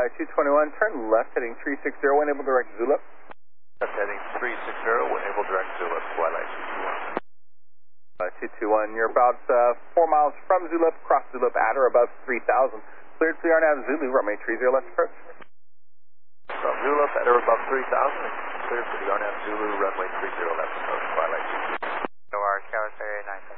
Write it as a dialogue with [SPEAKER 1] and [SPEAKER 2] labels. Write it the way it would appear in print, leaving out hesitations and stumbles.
[SPEAKER 1] 221, turn left heading 360, wind able direct Zulu.
[SPEAKER 2] Left heading 360, wind able direct Zulu, Twilight
[SPEAKER 1] 221, you're about 4 miles from Zulip, cross Zulip at or above 3,000. Cleared for the RNAV Zulu, runway 30 left approach.
[SPEAKER 2] From Zulip at or above 3,000, cleared for the RNAV Zulu, runway 30 left approach, Twilight
[SPEAKER 3] 2. OR, Tower 39.